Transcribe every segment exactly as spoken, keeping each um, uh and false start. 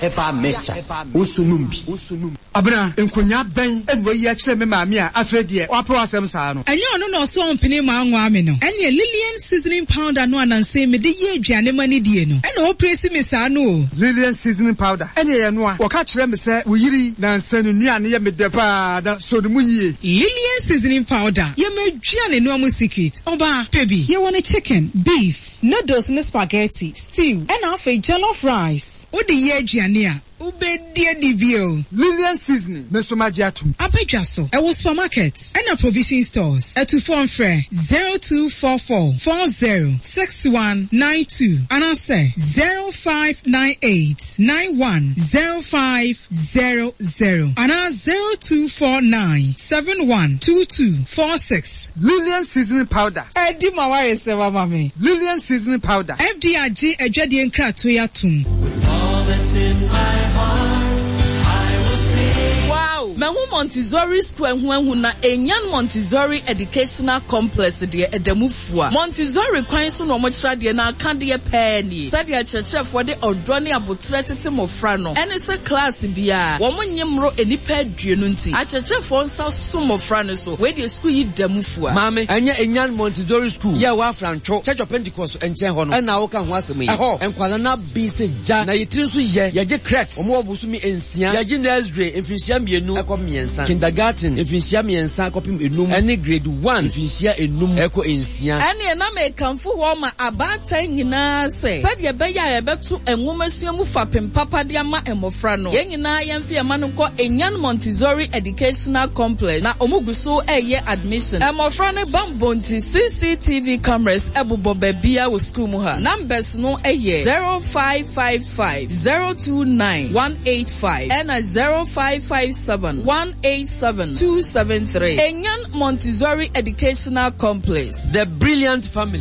Epa mixture. Usunumbi. Abra, enkonya ben enwe yi akire me maami a afredie wapo asem saa no. Enye ono no so ompene ma anwa me no. Enye Lillian seasoning powder no ananse me de ye aduane mani die no. Ena o presi me saa no. Lillian seasoning powder. Enye ye no a wo ka kire me se wo yiri na nsanu nuane ye me de pa da so no mu yie. Lillian seasoning powder. Ye me aduane no amu secret. Oba, pebi. Ye want chicken, beef, noodles and spaghetti, stew, and half a jollof rice. O de ye aduane a Ubedia dibio. Lillian seasoning. Mesomajiatum. Abejaso. Ewo supermarket. And a provision stores. Etu phone fre. zero two four four four zero six one nine two. And I say zero five nine eight nine one zero five zero zero. And I zero two four nine seven one two two four six. Lillian seasoning powder. Edi mawari sewa mami. Lillian seasoning powder. F D I G ejadi enkra toya tum. All that's in my heart, I will sing. Wow, Mehu Montessori School Huenhu na Enyan Montessori Educational Complex de Edemufua. Montessori kwanso no mochra de na aka de penny. Sadia cheche for de odrone abotre tete mofra no. Ene se class bia, wo monyemro enipa aduenu nti. A cheche for nsa so mofra no so. We de school yi demufua. Mame, enye Enyan Montessori School. Ye wa Francho, Church of Pentecost enche ho no. Ena wo ka ho asem yi. Eho, enkwala na bi se ja na yitiri nso ye, ye je cracks. Omo obusu mi ensia. Ye je nursery emfinhia mienu ekọ miensa. Kindergarten emfinhia miensa ekopim enum. Ene grade one emfinhia enum ekọ ensia. Ene na me kanfo ho ma abatan nyina se. Said ye be ya ye betu enwomasuamu fapem papa de ama emofra no. Ye nyina ye mfe ma no ko Enyan Montessori Educational Complex na omuguso eye admission. Emofra ne bambonti C C T V cameras ebubo babia wo school mu ha. Numbers no eye zero five five five zero two nine one eight five and a zero five five seven one eight seven two seven three. Enyan Montessori Educational Complex. The brilliant family.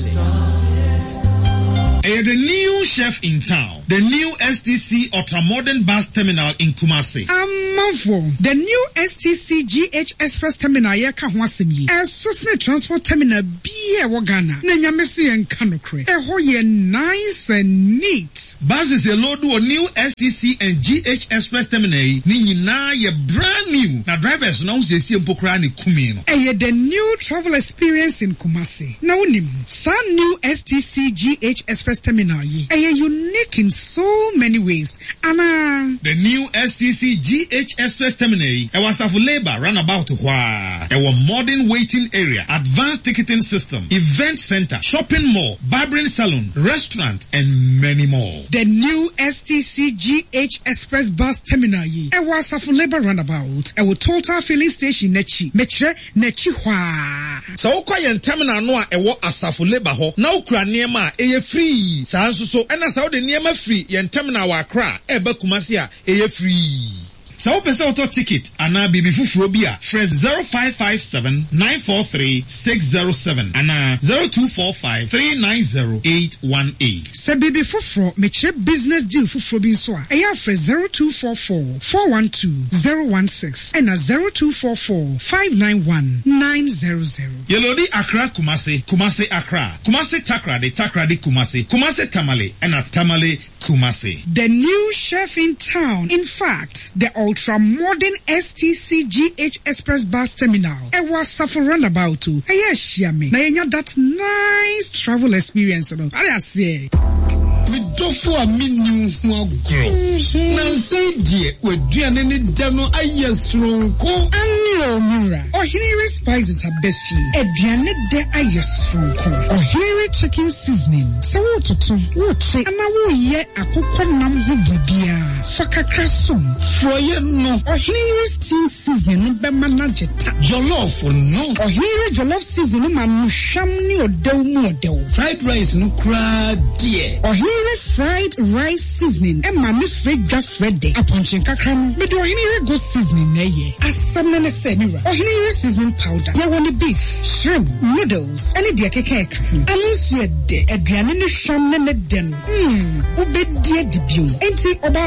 Uh, the new chef in town, the new S T C ultra-modern bus terminal in Kumasi. Amavo, the new S T C G H Express terminal here kahwasemi. A Susne transport terminal biye wagana. Nenya mesi en kanokre. E hoye nice and neat. Buses a load to a new S T C and G H Express terminal. Nini na ye brand new. Na drivers now se si mpokra ni kumino. E the new travel experience in Kumasi. Na unim, sa new S T C G H Express terminal ye. A unique in so many ways. Anna. The new S T C G H Express terminal. It was of labor runabout to Hua. It was modern waiting area, advanced ticketing system, event center, shopping mall, barbering salon, restaurant, and many more. The new S T C G H Express bus terminal ye. It was of labor runabout. It was total filling station nechi. Metre nechi Hua. So quiet terminal no e wo asafo labor ho. Na ukra niema eye free. Sa nso so ena sa wo de niema free yen terminal wa Accra e ba Kumasi a eye free. So pesa auto ticket ana bibi fufuro bi a fresh zero five five seven nine four three six zero seven ana zero two four five three nine zero eight one eight. Se bibi fufuro me chere business deal fufuro bi so a e ya fresh zero two four four four one two zero one six ana zero two four four five nine one nine zero zero. Yelodi Accra Kumasi, Kumasi Accra, Kumasi Takra de Takra de Kumasi, Kumasi Tamale ana Tamale Kumasi. The new chef in town. In fact, the ultra-modern S T C G H Express bus terminal. It was suffer runabout too. Hey, yes, Shiami. Now you that nice travel experience. No? I say. We do for a minu who grow. Now say dear, we do an any dano a yes wrong ko. Anilo Mura. Or here spices are befi. Edriane de a yes wrong ko. Or here chicken seasoning. So what to watch it. And I will ye a cocoa nam hubia. Faka crasum. Froye no. Or here stew seasoning be manageta. Jollof or no. Or here jollof seasoning man shamni or del mo del. Fried rice no cra dear. Or here fried rice seasoning. And man is fred just ready. A punching kakram. But or here go seasoning na ye. As some men say mira. Or here seasoning powder. Ya want beef, shrimp, noodles, any dear cake. And also de Adrian sham ne den. Hmm. Ube dear debut. Enti obapa. Or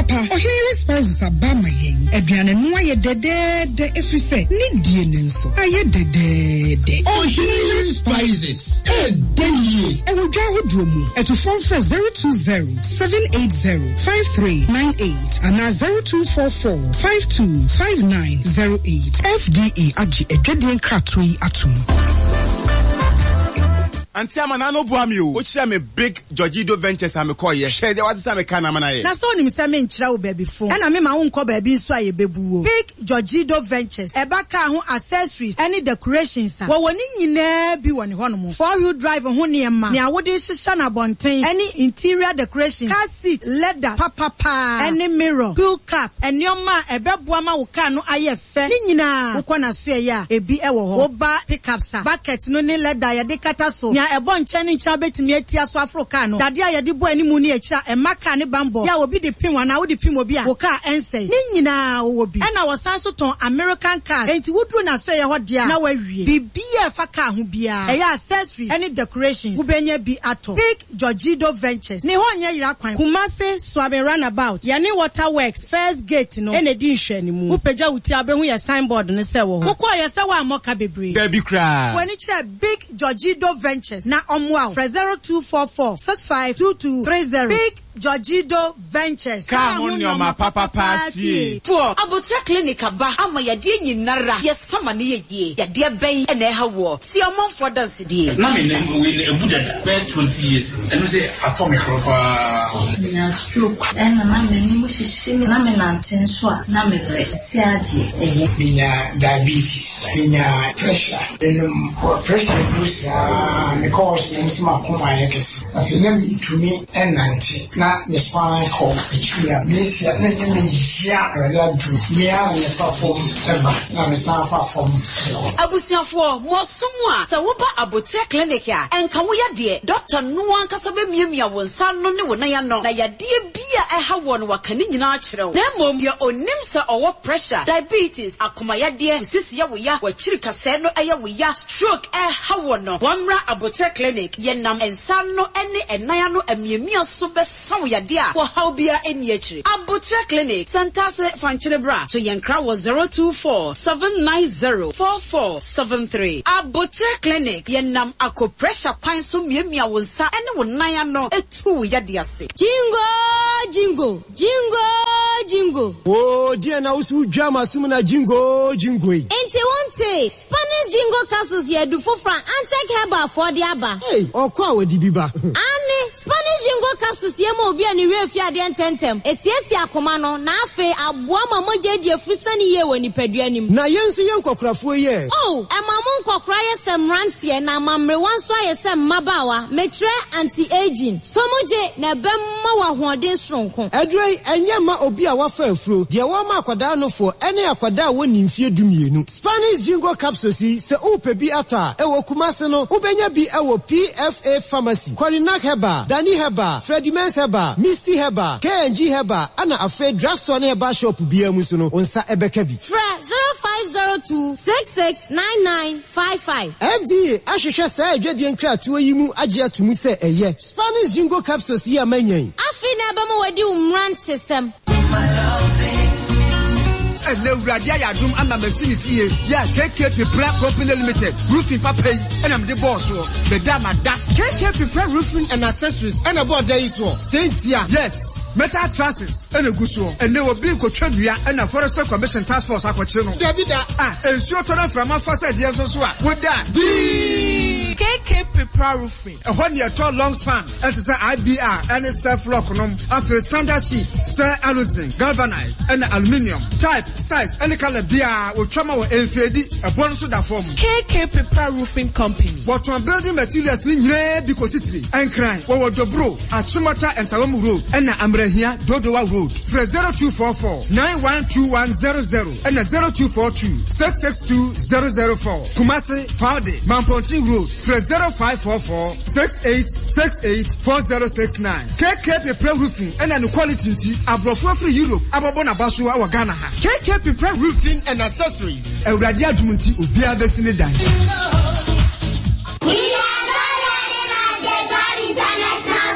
Ohiri spices abama yen. Aduane no aye dedede efise ni die ne nso. Aye dedede. Ohiri spices. Eh deye. E wo dwa hodo mu. E to phone for zero two zero seven eight zero five three nine eight and zero two four four five two five nine zero eight. F D A agi edwedien kratoi atum. Anti amana no buami o. Ochira me Big Georgido Ventures am call ye. Share there was say me kana mana ye. Na so nim say me nkyira wo baby phone. E na me ma wo nkọ baby nso aye bebu o. Big Georgido Ventures. E ba ka ho accessories, any decorations a. Wo woni nyina bi woni ho no mo. Four wheel drive ho ne ma. Ne awode hyehyɛ na bonten. Any interior decorations, car seat, leather, papa pa. Any mirror, pool cap. Enioma e beboa ma wo car no aye fe. Ni nyina wo kɔ na so ye a ebi e wo ho. Wo ba pickups a. Bucket no ne leather ye de kata so. Ebo ncheni ncha betimi atia so Africa no dade a yede bo animu ni akira e maka ne bambo ya obi de pin wana wo de pin obi a wo ka ensei ni nyina wo bi e na wo san so ton American cars enti wudru na so ye ho de a na wawie bibia fa ka ho bia e ya accessories any decorations wo benya bi ato Big Georgido Ventures ni ho nya yira kwan Kumase Swabe Runabout ya ni Waterworks First Gate no e na di nhwe ni mu wo pagya wuti abehu ya signboard ne se wo ho ko ye se wa amoka bebre Baby cry wani kire Big Georgido Ventures na omwa zero two four four six five two two three zero. Big Georgido Ventures. Ka ho ne oma papa party. For Abutra Clinic aba ama yade nyinara yesama ne yeye yade ben e na ha wo si omon for dance die na me ne we ne ebudada be twenty years eno say atomic rofa na stroke and na me ni mo hihye na me na ntenso a na me bre si ade eye minya diabetes minya pressure then pressure boost ah me cause me sima koma yekesi afi na me tumi enante na me spine ko echuya me si na se me ya la du me ya me perform eba na me sa perform abusuafo mo somu a se wo ba Abutra Clinic a enka wo yade doctor no ankasa be miamia wo nsa no ne wo na ya no na yade bia e ha wo no wakane nyina akyerew na mom ye onim se owo pressure diabetes akoma yade sisi ya wo ya wa chiri kase no aya wo ya stroke e ha wo no wamra Abutra Clinic ye nam ensa no ene enaya no amiamia so be sawo yade a wo ha bia eni akiri Abutra Clinic Santa se fanchire bra so yenkra was zero two four seven nine zero four four seven three Abutra Clinic ye nam ako pressure pan so miamia wo nsa ene wo nan no etu yade ase jingo jingo jingo jingo oh dia na usu jama sumuna jingo jingo enti wonte Spanish jingo capsules ye du fofra antek heba for the aba hey okwa wadi biba ani Spanish jingo capsules ye ma obi ani we fia de ententem esiesi akoma no na afe aboa ma moje die fusani ye woni paduanim na yensu ye nkokrafo ye oh e ma mo nkokra ye semrantie na mamre wanso ye sem mabawa metre anti aging so moje na bemma wa hoden sonko edrei enye ma obi a wafa afro de wo ma akwada no fo ene akwada woni mfie dumienu Spanish jingo capsules se upe bi ata e wo Kumase no ubenya bi e wo P F A pharmacy Korinak Heba Dani Heba Freddy Mens Heba Misty Heba K N G Heba ana afa drugstore na heba shop bia mu so no onsa ebeka bi fra zero five zero two six six nine nine five five F D A ahwehwe sa adwade nkratoa yi mu age atumu se eye Spanish jingo capsules yi amanyan afi na ba mo wadi umrant system and now Radia Yadum and Mamma here. Yeah, K K P Prep Company Limited, roofing papa, and I'm the boss. The dama that K K P Prep roofing and accessories and about days war. Saint yes. Metal trusses and a good show, and they will be Cotrabia and a Forest Commission Task Force Aquachino. Davida, ah, and short on from our first ideas also. With that, D K K P Prep roofing. A one year tall long span, and it's I B R and a self lock on after standard sheet, sir alusin, galvanized, and aluminium, type, size, and the color beer with trauma or N F D, a bonus to that form. K K P Prep roofing company. What one building materials in here because it's and crime, or the bro, at Chumata and Salamu Road, and Amre here, Dodowa Road, for zero two four four nine one two one zero zero and a zero two four two six six two zero zero four. Kumase, Faude, Mamponti Road, for zero five four four six eight six eight four zero six nine. K K P Prep roofing and an quality abroad for Europe, Ababona Basu, our Ghana. K K P Prep roofing and accessories. A Radia Jumunti, Ubia Vesinida. We are the International School.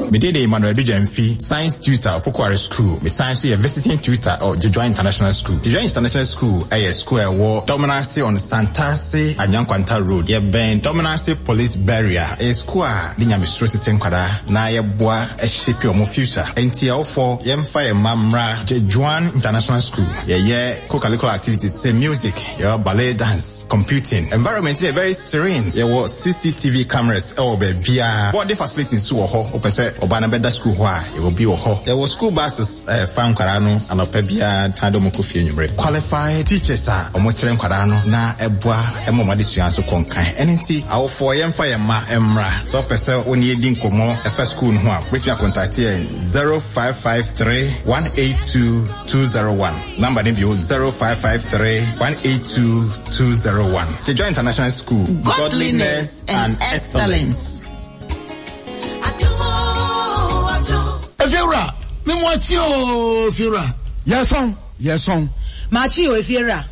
me did the Emmanuel Bijemfi science tutor Pokware School. Me science a visiting tutor or Jejua International School. Jejua International School a school a war dominance on Santase and Yankwanta Road. Ye ben dominance police barrier. A school the Nyamistrote Tenkwada na ye boa a shape your future. N T L for Yemfa Mamra Jejua International School. Ye ye co-curricular activities say music, your ballet dance, computing. Environment is very serene. Ye was C C T V cameras or be bia. What the facilities to ho opese obana beda school ho it will be ho. There was school buses uh, fan kwarano and opebia tado mokofi nyumre. Qualified teachers are omochire kwarano na eboa emomade suanso konkan. Enti awo for yemfa yema emra. So opese oni edi nkomo efa school ho a which me contact here zero five five three one eight two two zero one. Number name you zero five five three one eight two two zero one. Jejua International School. Godliness and excellence. Efira, me mwachi o Efira. Yes on, yes on. Machi o Efira.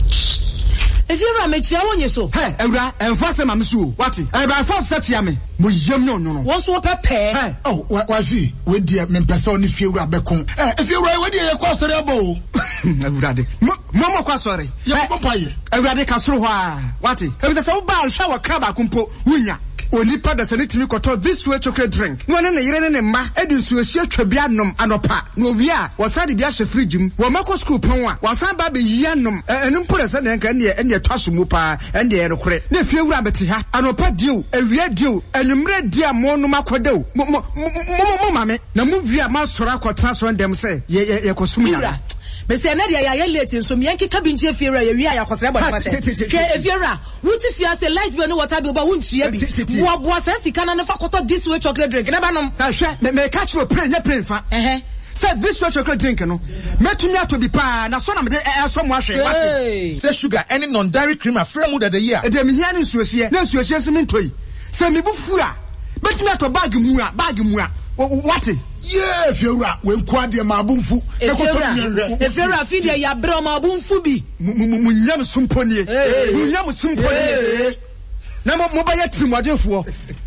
Efira me chia wonye so. Hey, Efira, enfase ma msu. Wati? E ba enfase se chia me. Mo yem no no no. Won so pepe. Hey, oh, wa wa fi, we die me pese oni Efira bekon. Eh, Efira we die ye kwa sori abo. Efira de. Mo mo kwa sori. Ye papa ye. Efira de kasoro ho a. Wati? E se se wo ba hwa wa kraba kumpo wunya. Onipa da sane timi koto this way chocolate drink no ne ne yere ne ne ma edi nsuo hie twabia nom anopa no wi a wasade bia hye fridge m wo mako school pon a wasan ba be yia nom enu mpore se ne nka ne ne twaso mu pa ende ye rekore ne fie wura beti ha anopa dio awia dio enumre dia mo no makodew mo mo mo mame na mu wi a masora kwotran so ndem se ye ye kosum ya Bese na dia ya late nso me yanke kabinche Efira ye wi ya kwosere bo fate ke Efira wuti fia se light bi no water bi oba wuntua bi wo boa se sika na fa koto this way chocolate drink na ba nom ta hwe me me catch we pray nya pray fa eh say this way chocolate drink no metumi ato bi pa na so na me de so mo ahwe wate say sugar any non dairy cream afra mu da de year e de me hia ne nsuosie na nsuosie so me ntoi say me bufu a metumi ato bag mu a bag mu a wate yeah Efira we nkwa de ma abunfu e ko to nyenre Efira fi de ya bro ma abunfu bi mu nyam sumponie mu nyam sumponie na mo ba ya trimodefo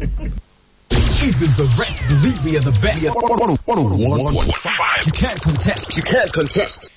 even the rest believe we are the best. one point five You can't contest. You can't contest.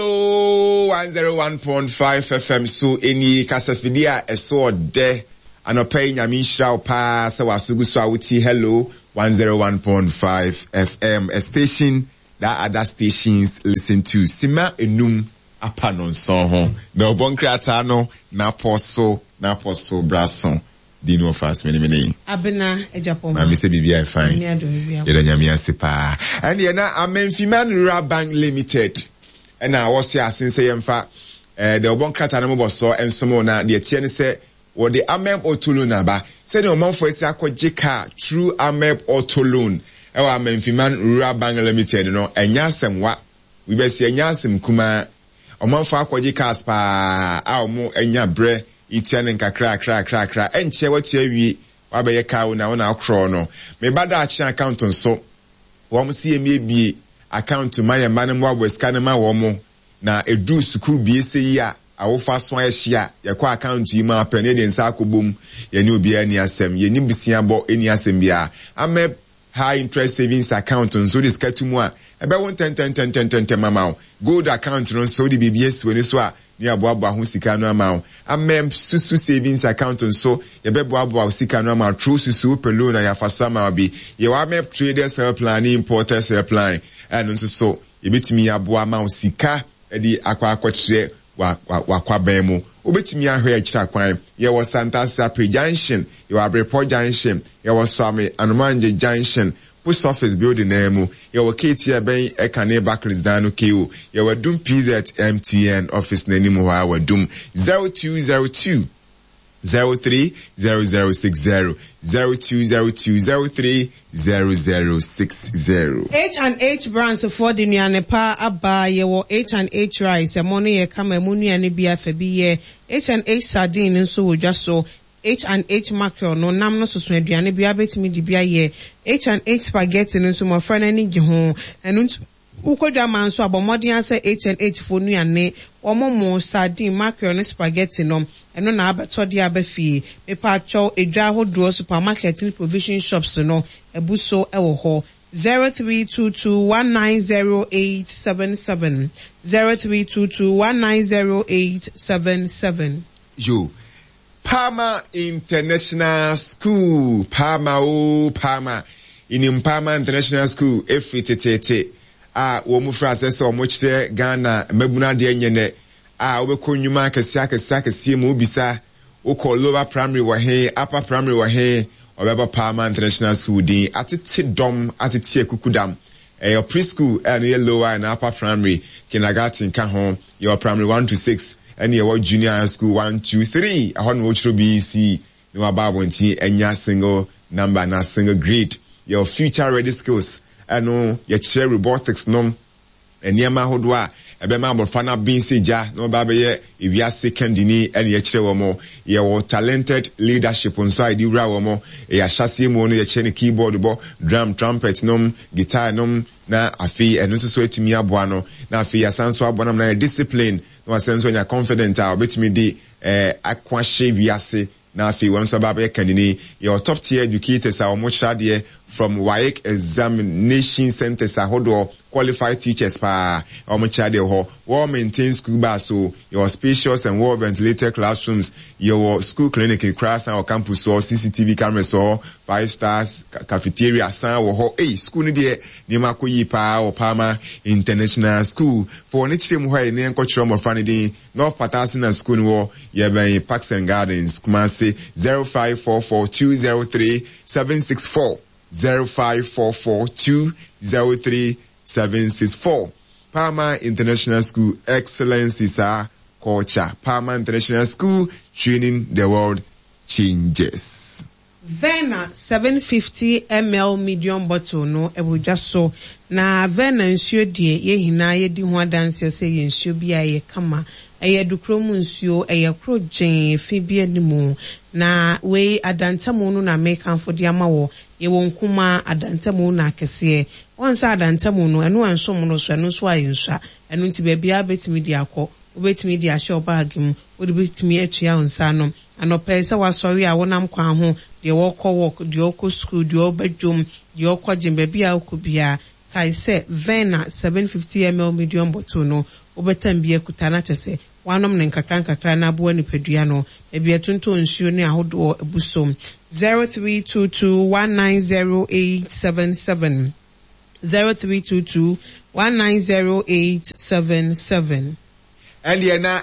Hello, one oh one point five F M. So any kasafidia eso de anope nyami shao pa se wasugu so awuti. Hello, one oh one point five F M, a station that other stations listen to. Sima enum apanon son ho. Na obon kreata no na poso na poso brason. Dino fast many many. Abena ejapo. Na me say bibia fine. Yeda nyame ase pa. And ye na Amenfiman Rural Bank Limited. And na was here since say yemfa eh the obon krata na mo so ensomo na de tie ne say wo de Amem Auto na ba. Say the omanfo esi akogye car through Amem Auto Loan. E wa Amenfiman Rural Bank Limited no enya semwa. We be say enya sem kuma omanfo akogye cars pa a omo enya bre itiane nkakra kra kra kra enche watu awie wabeye ka na wona akro no me bada achi account nso wo mo sie me bi account my man mo abweska na ma wo mo na edu school bi ese yi a awofa so ahia ye kwa account yi ma pa ne de nsa akobom ye ne obi ani asem ye ni bisia bo eni asem bia ame high interest savings account nso de skatumu a ebe won ten ten ten ten ten mama gold account nso de bbs we ni so a ni aboabo ho sika no ama amem susu savings account nso ye bebo abo sika no ama true susu pelo na ya faso ama bi ye wa map traders helpline importers helpline and nso so ye betumi abo ama sika e di akwa akwotre wa wa kwa bemu obetumi ahwe akira kwan ye wo Santa Sapri Junction ye wa Brepo Junction ye wo Swami Anumanje Junction post office building name ye wo K T ben e kane Bakris Dano K O ye wo dum P Z M T N office na nimu wa wo dum zero two zero two zero three zero zero six zero zero two zero two zero three zero zero six zero. H and H brands for the Nyanepa Abba ye wo H and H rice e mono ye kama mu nuane bia fa bi ye H and H sardine nso wo dwa so H and H mackerel no nam no soso aduane bia betimi di bia ye H and H spaghetti nso mo fra na ni gi ho enu ukodwa man so abomodin ase H and H for nuane omomo sardine mackerel ne spaghetti no eno na abeto de abafie pepa cho edwa hodo supermarket ni provision shops no ebuso ewo ho zero three two two one nine zero eight seven seven. zero three two two one nine zero eight seven seven. Yo. Palmer International School. Palmer, oh, Palmer. In Palmer International School, every tete. Ah, womu frase so mochse Ghana, mebuna de nyene. Ah, obeko nyuma kesa kesa kesa mu bisa. Oko lower primary wa he, upper primary wa he. Obeba Palmer International School din. Atiti dom, atiti kukudam. Eh, your preschool, and your lower and upper primary, kindergarten, kahon, your primary one to six. And your junior high school one, two, three. I want to be see no about one T and your single number na single grade. Your future ready skills. I know your chair robotics nom and near my hodwa. I be my bofana being ja no baby if you are second in and your chair more. Your talented leadership on side you raw more. A chassis mono your chain keyboard bo drum trumpet nom guitar nom na afi and also sweat to me abuano na afi asanso abonam na discipline. No sense when you're confident I'll bet me the eh akwashe wiase na afi wan so baba kanini your top tier educators are much there from W A E C examination centers ahodo qualified teachers pa omo chade ho well maintained school bus so your spacious and well ventilated classrooms your school clinic in class and campus or C C T V cameras or five stars cafeteria san wo ho eh school ni de ni makoyi pa or Palmer International School for ni chire mu ho ni enko chiro mo fani din North Paterson School wo ye ben Parks and Gardens kuma say zero five four four two zero three seven six four zero five four four two zero three seven six four. Palmer International School, excellence is our culture. Palmer International School, training the world changes. Vena seven fifty milliliters medium bottle no ebu just so na Vena nsuo die ye hina ye di ho dance say ye nsuo bia ye kama eye dukro mu nsuo eye kro gen fi bia ni mu na we adantamu no na make am for di ama wo ye won kuma adantamu na kese once adantamu no eno anso mu no so eno so ayinsa eno nti ba bia betimi di akọ obetimi di ahye obag mu odibetimi atua onsa no anope se wasori a wonam kwan ho de woko work de woko school de obadwom de woko jembe bia okobia kai se Vena seven fifty milliliters medium bottle no obetam bia kutana tese wanom ne nkakran kakra na bo nipadua no e bia tonto nsuo ne ahodo ebusom zero three two two one nine zero eight seven seven zero three two two one nine zero eight seven seven. And yeah, na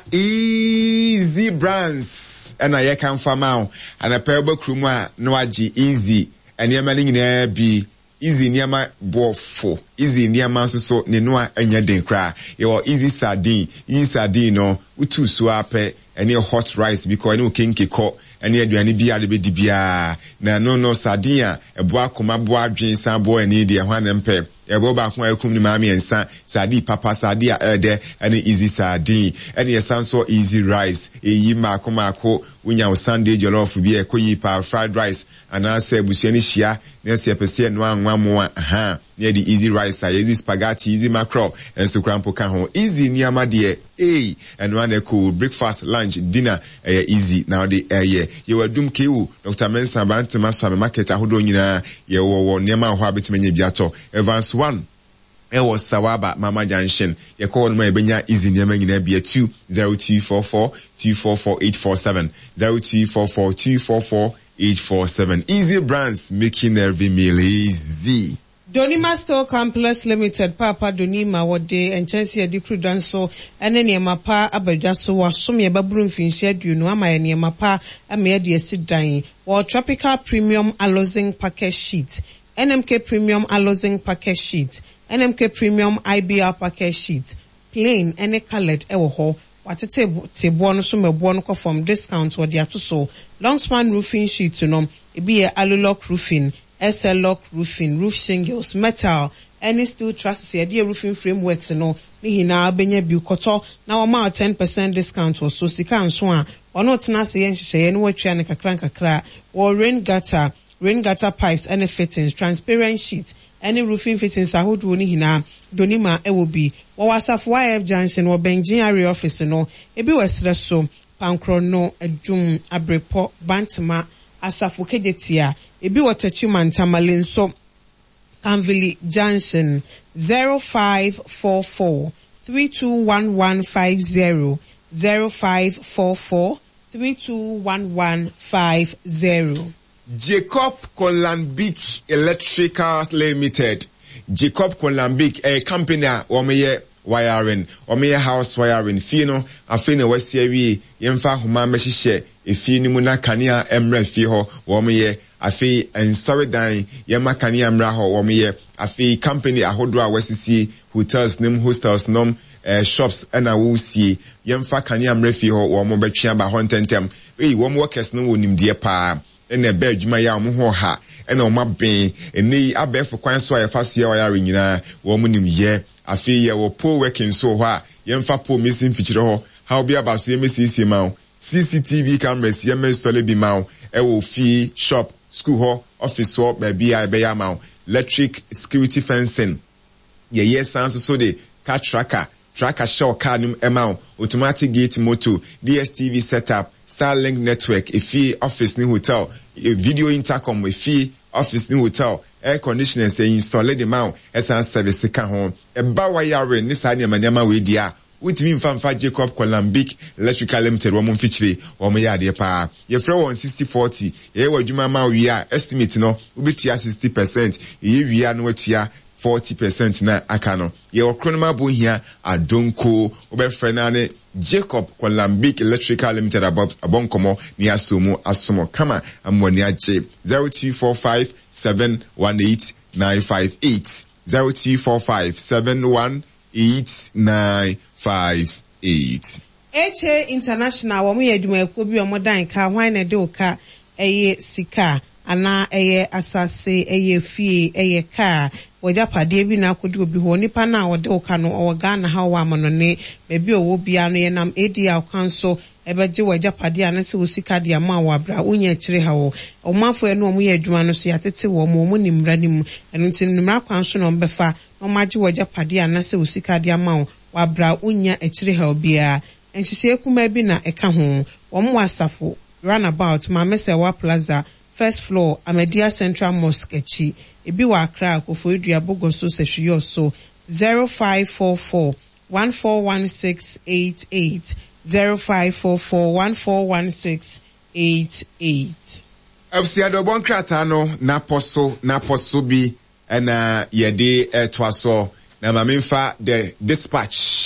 easy brands. And I can farm out. And a pebble kruma no aji easy. And yeah, man, in be easy near my bofo. Easy near my so ni noa and ya den cry. Your easy sardine, easy sardine no, utu swape, and your hot rice because no kinky ko. And yet, you be a little bit dibia. Na no no sardine, a boa kuma boa drink some boy and idia one and pep. A boba kwa kumni mami and san sadi papa sadia erde and easy sardine. And your son so easy rice. E yima kumako unya Sunday jollof be a koyi pa fried rice. And I say busheni shia, nesi a percent one one more aha. Near the easy rice, easy spaghetti, easy macro, and so crampo cajon. Easy near my dear. Hey, and one a cool breakfast, lunch, dinner, eh, easy now the air. Yeah. You were doom kiu, Doctor Mensa Bantamas from a market, a hodonina, ye were near my habit many biato. Evans one. It was Sawaba, Mama Junction. You call my Benya easy near me in be a two zero two four four two four four eight four seven zero two four four two four four eight four seven. Easy brands making every meal easy. Donima Store Complex Limited, Papa Donima, what day, and Chelsea Dicru Danso, and any mapa, Abajaso, was some ye babroom fin shed, you know, my any mapa, a mere dear sit dying, or tropical premium allozing package sheet, N M K premium allozing package sheet, N M K premium I B R package sheet, plain, any colored, ever ho, what a table, table, some a bonco from discount or the atuso, long span roofing sheet, you know, it be a alulock roofing, S L lock roofing, roof shingles, metal, any steel trusses, the idea roofing frameworks, you know, ni hina benye bukoto, now amount ten percent discount or so sika and swan, or not nasi and she any way chanika cranka cra, or rain gutter, rain gutter pipes, any fittings, transparent sheets, any roofing fittings, I would ni hina, donima, it will be, or was of Y F Junction or Benjin area office, you know, it be was so, pankrono, a doom, a brepo, bantama, asafu kejetia, ebi watachi mantamalin so Canville Junction. zero five four four three two one one five zero. zero five four four three two one one five zero. Jacob Colambik Electricals Limited. Jacob Colambik, a company a wɔmeyɛ wiring, wɔmeyɛ house wiring. Fie no, afei na wɔasie wie, yɛmfa homa mɛhyehyɛ efie no mu na kanea emra fie hɔ wɔmeyɛ. Afei nsɔre dan yɛma kanea emra hɔ wɔmeyɛ. Afei company ahodoɔ a wɔasisi hotels nim hostels nom uh, shops ɛna wɔsie yɛmfa kanea emra fie hɔ wɔmo bɛtwea ba hɔ ntɛntɛm. Ei wɔmo workers no wɔ nimdeɛ paa. Ɛna bɛ adwuma yɛ a wɔn ho ha ɛna wɔn abɛn ɛnɛ abɛɛfo kwan so a yɛfa so yɛ wɔyare nyinaa wɔn nim yɛ afei yɛ wɔ pole working so hɔ a yɛmfa pole missing mfikyire hɔ ha obi aba so yɛmɛ siesie ma wo C C T V cameras yɛmɛ install bi ma wo ɛwɔ fie shop school hɔ office hɔ baabi a ɛbɛyɛ ama wo electric security fencing yɛyɛ san so so de car tracker tracker show car nim ɛma wo automatic gate motor D S T V setup Starlink network efi office ni hotel a video intercom efi office ni hotel air conditioner say install the mount esan service ka ho eba wire ni sa ne amanyama we dia untimi mfa mfa Jacob Colambik Electrical Limited wo mo mfikyire wo mo ya de pa ye frɛ one sixty forty ye wadwuma ma wi a estimate no ubetia sixty percent ye wi a no watua forty percent na aka no ye okronoma bo hia adonko obefrɛ na ne Jacob Colambik Electrical Limited above abonkomo ni asomo asomo kama amwani aje zero two four five seven one eight nine five eight zero two four five seven one eight nine five eight. H A International wo mo yeduma ekuo bi o mo dan ka hwan na de oka eye sika ana eye asase eye fie eye car wajja pade bi na akodi obi ho nipa na wode oka no o Ghana ha wa amonone bebi owo bia no yenam edi akanso ebeje wajja pade anase osika de ama wa bra unya kire ha wo omafo e no omo ye adwuma no so yatete wo mo mo nimra nim eno nti nimra kwanso no mbefa no maji wajja pade anase osika de ama wa bra unya ekire ha obia enhihye kuma bi na eka ho wo mo asafo runabout ma mesewa plaza first floor Amedia Central Mosque echi ebi wa Accra Akofo Edua Bogoso Sehwiyo so zero five four four one four one six eight eight zero five four four one four one six eight eight. Absiado bon krata no na poso na poso bi ena yede etwaso na mamemfa the dispatch